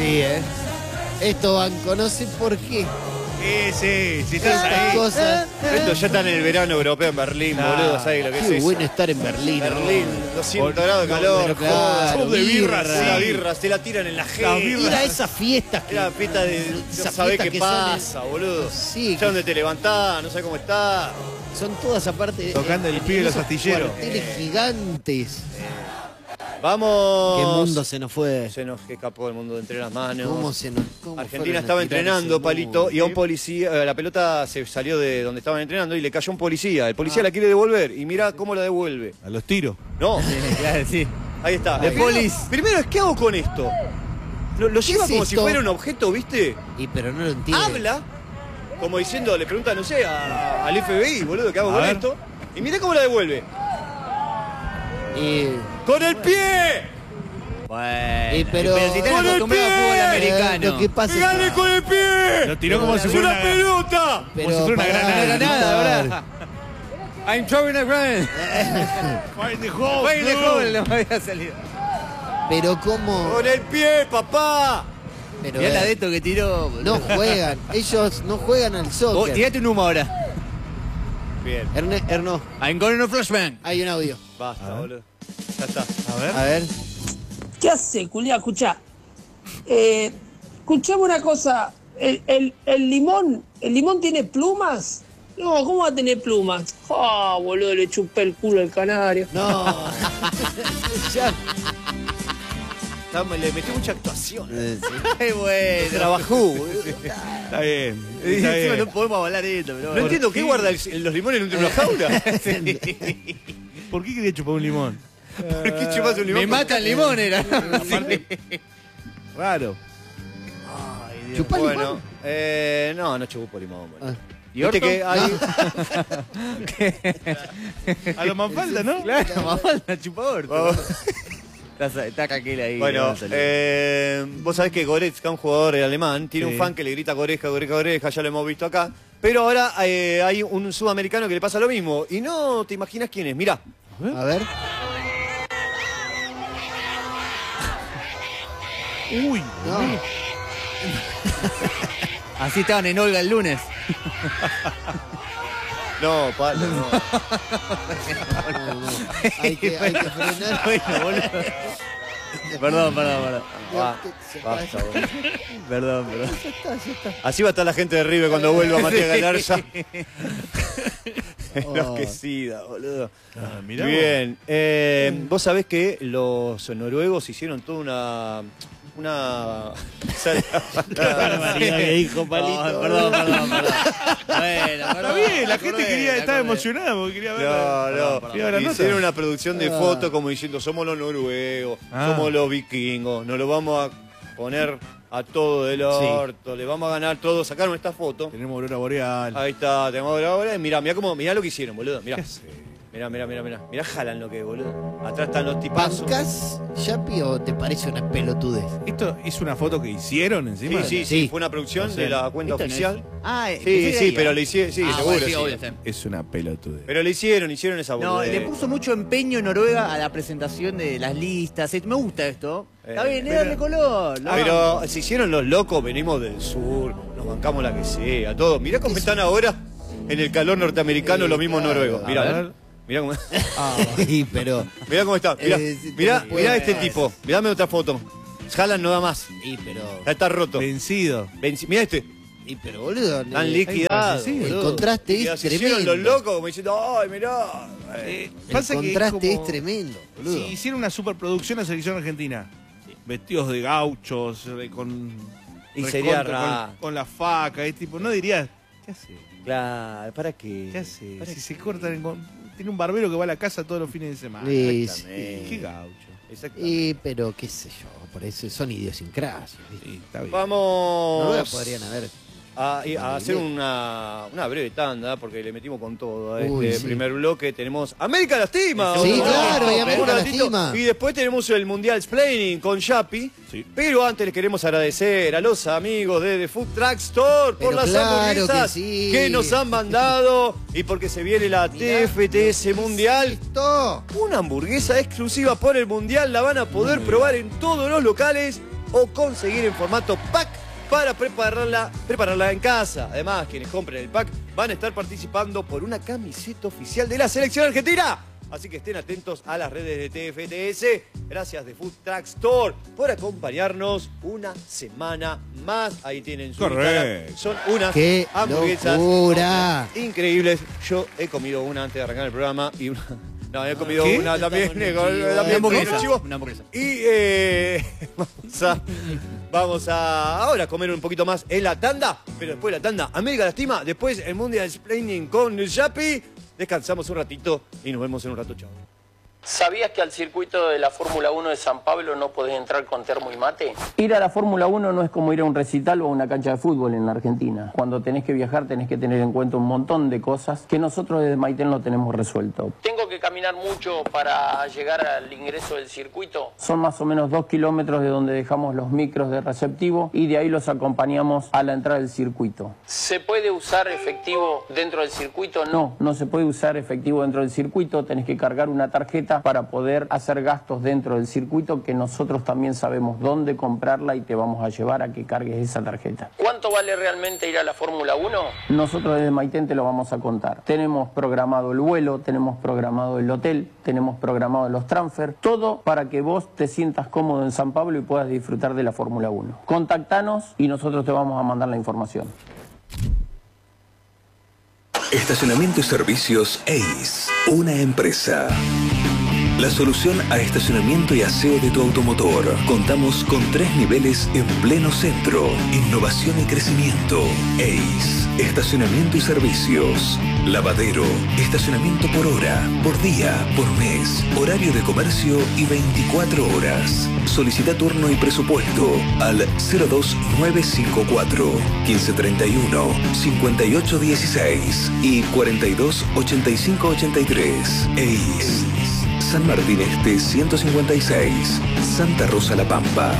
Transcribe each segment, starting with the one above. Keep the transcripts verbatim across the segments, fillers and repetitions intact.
Sí, ¿eh? Esto, banco, no sé por qué. Sí, sí, si estás Estas ahí. cosas. Esto ya está en el verano europeo en Berlín, Nah. boludo. ¿Sabes lo que es Qué eso? bueno estar en Berlín. Berlín, ¿no? doscientos grados de calor, Bueno, claro, joda, de birra, birra, sí. la birra, se la tiran en la gente. Ir a esas fiestas que... Era fiesta de no esas sabés fiestas qué que son en- pasa, boludo. Sí, Ya que- donde te levantás, no sabés cómo está. Son todas aparte... Tocando el pibe de los esos astilleros. cuarteles gigantes. Vamos. Qué mundo se nos fue. Se nos escapó el mundo de entre las manos. ¿Cómo se nos... cómo Argentina fueron a estaba tirar entrenando, ese Palito, mundo? y a un policía, eh, la pelota se salió de donde estaban entrenando y le cayó un policía. El policía la quiere devolver y mira cómo la devuelve. A los tiros. No, Claro, sí. ahí está. De Primero- polis. Primero es, ¿qué hago con esto? Lo, lo lleva es como si esto? fuera un objeto, ¿viste? Y pero no lo entiendo. Habla, como diciendo, le pregunta, no sé, a- al F B I, boludo, ¿qué hago A con ver. esto? Y mira cómo la devuelve. Y... ¡Con el pie! Bueno, Y pero- si están ¡Con el acostumbrados al fútbol pie! americano. Lo que pasa es ¡Gane que... con el pie! Lo tiró como ¡Es si fuera una una, pelota! Pero como si fuera una pará, granada. Una granada, ¿verdad? I'm throwing a granada. Find the hole, Fue de dude. joven, no me había salido. Pero cómo... ¡Con el pie, papá! Pero, Mirá la eh, de esto que tiró. no juegan. Ellos no juegan al Vos, soccer. tirate un humo ahora. Bien, Erne- Erno, I'm going to flashbang. hay un audio. basta, boludo. Ya está. A ver. A ver. ¿Qué hace, culiá? Escuchá. Eh, escuchame una cosa. El, el, el limón, ¿el limón tiene plumas? No, ¿cómo va a tener plumas? Ah, boludo, le chupé el culo al canario. No. Ya. Está- Le metió mucha actuación. Eh, sí. Ay, bueno. Trabajó, boludo. Está bien. Y Está encima bien. no podemos hablar de esto, pero No entiendo, ¿qué guarda el- los limones en una jaula? ¿Por qué quería chupar un limón? ¿Por qué chupas un limón? Me mata el limón, era. Raro. ¿Chupá Bueno, limón? eh, no, no chupo limón. boludo. Ah. ¿Y Viste orto? que hay... A lo más falta, ¿no? Claro, mamá, la chupador. Está, está Caquel ahí. Bueno, no salió. eh, vos sabés que Goretzka, un jugador alemán, tiene Sí. un fan que le grita Goretzka, Goretzka, Goretzka, ya lo hemos visto acá. Pero ahora eh, hay un sudamericano que le pasa lo mismo. Y no te imaginas quién es. Mirá. A ver. Uy. No. Así estaban en Olga el lunes. No, palo, no. No, no. Hay que, hay que frenar. Bueno, boludo. Perdón, perdón, perdón. Va, Se basta, pasa. boludo. Perdón, perdón. Ya está, ya está. Así va a estar la gente de River cuando vuelva Matías Galarza. Oh. Enloquecida, boludo. Ah, mirá Bien. Eh, vos sabés que los noruegos hicieron toda una... Una... Barbaridad que dijo Palito. No, perdón, perdón, perdón. Bueno, Está perdón. bien, la me gente acordé, quería, me estaba acordé. emocionada porque quería ver. No, no. Quería ver la nota. Hicieron una producción de fotos como diciendo, somos los noruegos, Ah. somos los vikingos, nos lo vamos a poner a todo del orto, le vamos a ganar todo. Sacaron esta foto. Tenemos aurora boreal. Ahí está, tenemos ahora. Mirá, mirá, cómo, mirá lo que hicieron, boludo. Mirá. ¿Qué hace? Mirá, mirá, mirá, mirá. Mirá, jalan lo que es, boludo. Atrás están los tipazos. ¿Bancás, Yapi, o te parece una pelotudez? ¿Esto es una foto que hicieron Sí, encima? sí, sí, Sí. fue una producción No sé. de la cuenta Esto no es- oficial. Ah, Sí, sí, pero le hicieron, sí, Ah, seguro, bueno, sí, sí. obvio, sí. Es una pelotude. Pero le hicieron, hicieron esa No, boludez. le puso mucho empeño en Noruega a la presentación de las listas. Me gusta esto. Está Eh, bien, pero- es darle color. lo Pero vamos. se hicieron los locos, venimos del sur, nos bancamos la que sea, todo. Mirá cómo están ahora en el calor norteamericano Sí, los mismos claro. noruegos. A Mirá, ver. mirá cómo, Ah, sí, pero... mirá cómo está. Mirá, Eh, sí, mirá, te lo puedo mirá este creer. tipo. Mirame otra foto. Haaland no da más. Y pero... Ya está roto. Vencido. Venci- Mirá este. Y pero, boludo... Tan eh, liquidado. sí, boludo. el contraste Y es se hicieron los tremendo. locos como diciendo, ay, mirá. Eh, El pasa que contraste es, como- tremendo, boludo. Si hicieron una superproducción a selección argentina, vestidos de gauchos, eh, con. Y sería recontra, raro. con, con la faca, es tipo, no dirías, ¿qué hace? Claro, ¿para qué? ¿Qué hace? ¿Para Si qué? se cortan, con- tiene un barbero que va a la casa todos los fines de semana. Sí, Exactamente. Qué gaucho. Exactamente. Y pero qué sé yo, por eso son idiosincrasias. ¿viste? Sí, está bien. Vamos Noruega podrían haber. a, y a hacer una, una breve tanda porque le metimos con todo a este Uy, sí. primer bloque. Tenemos América Lastima. Sí, otro claro, bloque, y América un ratito. Lastima. Y después tenemos el Mundial Explaining con Yapi. Sí. Pero antes les queremos agradecer a los amigos de The Food Truck Store por Pero las claro hamburguesas que sí. que nos han mandado y porque se viene la T F T S Mundial. ¡Listo! Una hamburguesa exclusiva por el Mundial, la van a poder probar en todos los locales o conseguir en formato pack para prepararla, prepararla en casa. Además, quienes compren el pack van a estar participando por una camiseta oficial de la selección argentina. Así que estén atentos a las redes de T F T S. Gracias de Food Truck Store por acompañarnos una semana más. Ahí tienen su Correcto. Instagram. Son unas ¡Qué hamburguesas locura! increíbles. Yo he comido una antes de arrancar el programa y una... No, he comido ¿Qué? una también. Estamos en el con- chivo. también Una hamburguesa, con el chivo. una hamburguesa. Y eh, vamos, a, vamos a ahora comer un poquito más en la tanda. Pero después de la tanda, América Lastima. Después el Mundial Explaining con Yapi. Descansamos un ratito y nos vemos en un rato. Chao. ¿Sabías que al circuito de la Fórmula uno de San Pablo no podés entrar con termo y mate? Ir a la Fórmula uno no es como ir a un recital o a una cancha de fútbol en la Argentina. Cuando tenés que viajar tenés que tener en cuenta un montón de cosas que nosotros desde Maitén lo tenemos resuelto. ¿Tengo que caminar mucho para llegar al ingreso del circuito? Son más o menos dos kilómetros de donde dejamos los micros de receptivo y de ahí los acompañamos a la entrada del circuito. ¿Se puede usar efectivo dentro del circuito? No, no se puede usar efectivo dentro del circuito. Tenés que cargar una tarjeta para poder hacer gastos dentro del circuito, que nosotros también sabemos dónde comprarla y te vamos a llevar a que cargues esa tarjeta. ¿Cuánto vale realmente ir a la Fórmula uno? Nosotros desde Maitén te lo vamos a contar. Tenemos programado el vuelo, tenemos programado el hotel, tenemos programado los transfer, todo para que vos te sientas cómodo en San Pablo y puedas disfrutar de la Fórmula uno. Contactanos y nosotros te vamos a mandar la información. Estacionamiento y Servicios Ace, una empresa. La solución a estacionamiento y aseo de tu automotor. Contamos con tres niveles en pleno centro. Innovación y crecimiento. Ace, estacionamiento y servicios. Lavadero, estacionamiento por hora, por día, por mes. Horario de comercio y veinticuatro horas. Solicita turno y presupuesto al cero dos nueve cinco cuatro, quince treinta y uno, cincuenta y ocho dieciséis y cuarenta y dos ochenta y cinco ochenta y tres. Ace. San Martín Este ciento cincuenta y seis, Santa Rosa La Pampa.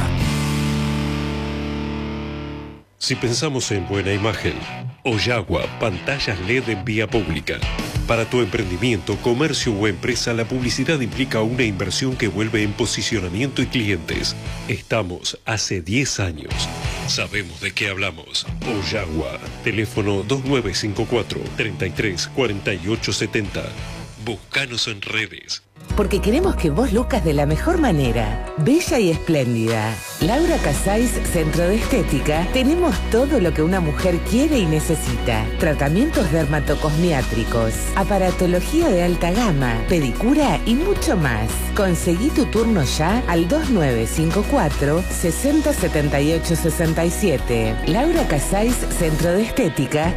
Si pensamos en buena imagen, Oyagua, pantallas L E D en vía pública. Para tu emprendimiento, comercio o empresa, la publicidad implica una inversión que vuelve en posicionamiento y clientes. Estamos hace diez años. Sabemos de qué hablamos. Oyagua, teléfono dos nueve cinco cuatro, treinta y tres, cuarenta y ocho setenta. Búscanos en redes. Porque queremos que vos luzcas de la mejor manera, bella y espléndida. Laura Casais, Centro de Estética, tenemos todo lo que una mujer quiere y necesita. Tratamientos dermatocosmiátricos, aparatología de alta gama, pedicura y mucho más. Conseguí tu turno ya al dos nueve cinco cuatro, sesenta setenta y ocho sesenta y siete. Laura Casais, Centro de Estética.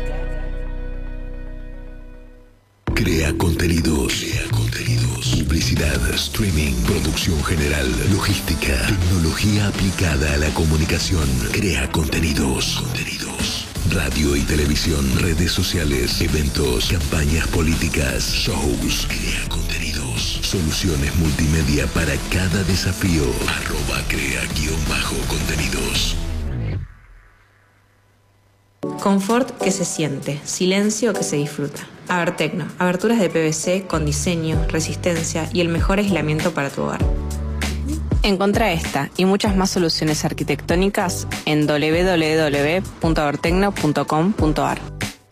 Crea contenidos. Crea contenidos. Publicidad, streaming, producción general, logística, tecnología aplicada a la comunicación. Crea contenidos. Contenidos. Radio y televisión, redes sociales, eventos, campañas políticas, shows. Crea contenidos. Soluciones multimedia para cada desafío. Arroba crea guión bajo contenidos. Confort que se siente, silencio que se disfruta. Abertecno, aberturas de P V C con diseño, resistencia y el mejor aislamiento para tu hogar. Encontrá esta y muchas más soluciones arquitectónicas en doble u doble u doble u punto abertecno punto com punto a r.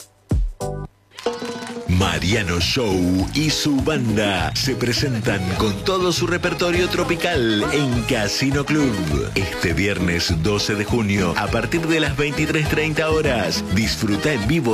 Mariano Show y su banda se presentan con todo su repertorio tropical en Casino Club. Este viernes doce de junio, a partir de las veintitrés treinta horas, disfruta en vivo